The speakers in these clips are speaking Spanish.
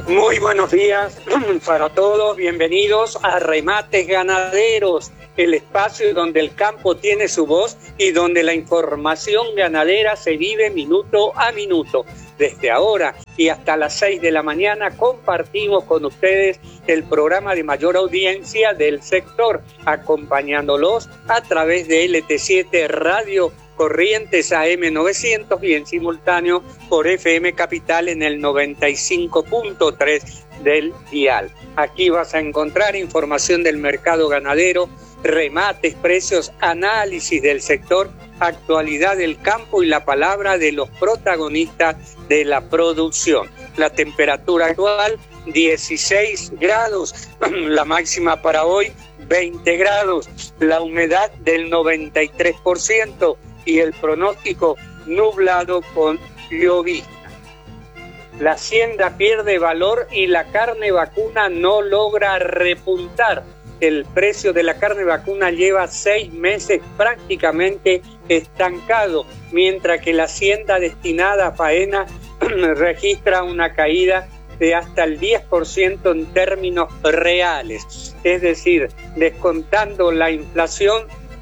Muy buenos días para todos, bienvenidos a Remates Ganaderos, el espacio donde el campo tiene su voz y donde la información ganadera se vive minuto a minuto. Desde ahora y hasta las 6 de la mañana compartimos con ustedes el programa de mayor audiencia del sector, acompañándolos a través de LT7 Radio Corrientes AM 900 y en simultáneo por FM Capital en el 95.3 del dial. Aquí vas a encontrar información del mercado ganadero, remates, precios, análisis del sector, actualidad del campo y la palabra de los protagonistas de la producción. La temperatura actual 16 grados, la máxima para hoy 20 grados, la humedad del 93%, y el pronóstico nublado con llovizna. La hacienda pierde valor y la carne vacuna no logra repuntar. El precio de la carne vacuna lleva 6 meses prácticamente estancado, mientras que la hacienda destinada a faena registra una caída de hasta el 10% en términos reales. Es decir, descontando la inflación,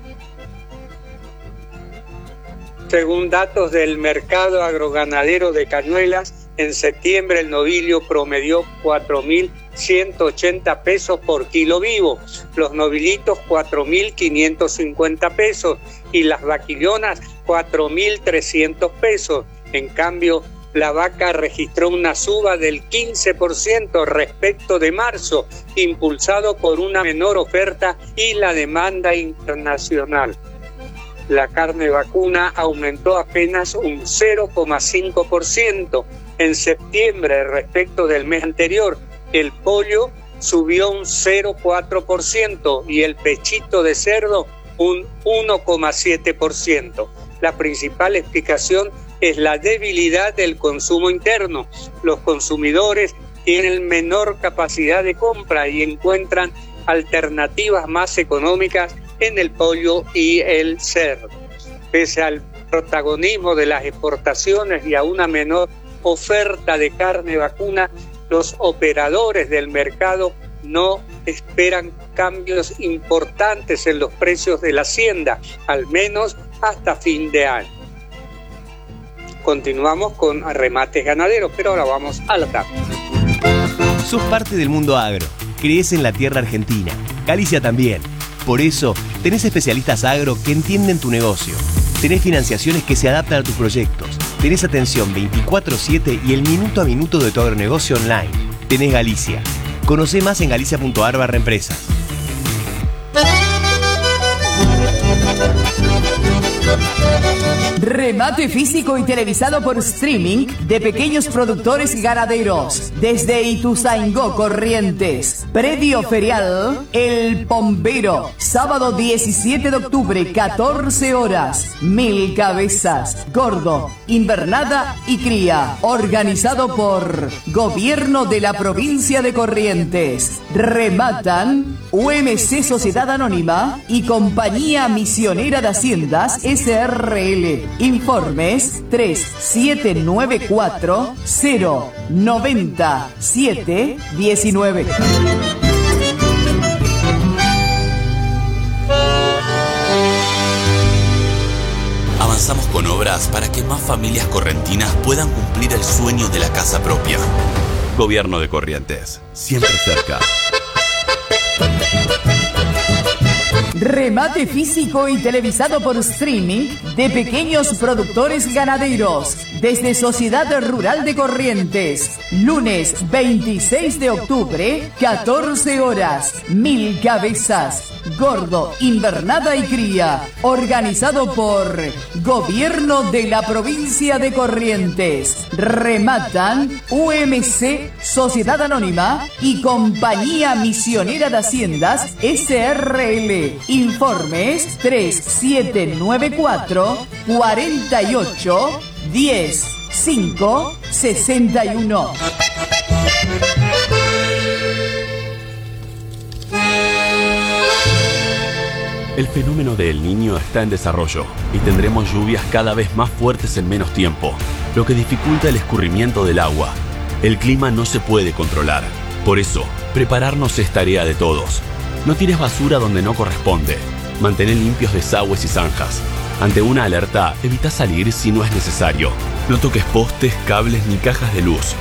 según datos del mercado agroganadero de Cañuelas, en septiembre el novillo promedió 4.180 pesos por kilo vivo, los novillitos 4.550 pesos y las vaquillonas 4.300 pesos. En cambio, la vaca registró una suba del 15% respecto de marzo, impulsado por una menor oferta y la demanda internacional. La carne vacuna aumentó apenas un 0,5% en septiembre respecto del mes anterior. El pollo subió un 0,4% y el pechito de cerdo un 1,7%. La principal explicación es la debilidad del consumo interno. Los consumidores tienen menor capacidad de compra y encuentran alternativas más económicas en el pollo y el cerdo. Pese al protagonismo de las exportaciones y a una menor oferta de carne vacuna, los operadores del mercado no esperan cambios importantes en los precios de la hacienda, al menos hasta fin de año. Continuamos con Remates Ganaderos, pero ahora vamos a la tarde. Sos parte del mundo agro, crees en la tierra argentina, Galicia también. Por eso, tenés especialistas agro que entienden tu negocio. Tenés financiaciones que se adaptan a tus proyectos. Tenés atención 24/7 y el minuto a minuto de tu agronegocio online. Tenés Galicia. Conocé más en galicia.ar/empresas. Remate físico y televisado por streaming de pequeños productores ganaderos. Desde Ituzaingó, Corrientes. Predio ferial El Pombero. Sábado 17 de octubre, 14 horas. 1000 cabezas. Gordo, invernada y cría. Organizado por Gobierno de la Provincia de Corrientes. Rematan UMC Sociedad Anónima y Compañía Misionera de Haciendas SRL. Informes 3794 090 719. Avanzamos con obras para que más familias correntinas puedan cumplir el sueño de la casa propia. Gobierno de Corrientes, siempre cerca. Remate físico y televisado por streaming de pequeños productores ganaderos. Desde Sociedad Rural de Corrientes. Lunes 26 de octubre, 14 horas. 1000 cabezas. Gordo, invernada y cría. Organizado por Gobierno de la Provincia de Corrientes. Rematan UMC Sociedad Anónima y Compañía Misionera de Haciendas SRL. Informes 3794 48 10 5 61. El fenómeno de El Niño está en desarrollo y tendremos lluvias cada vez más fuertes en menos tiempo, lo que dificulta el escurrimiento del agua. El clima no se puede controlar. Por eso, prepararnos es tarea de todos. No tires basura donde no corresponde. Mantén limpios desagües y zanjas. Ante una alerta, evita salir si no es necesario. No toques postes, cables ni cajas de luz.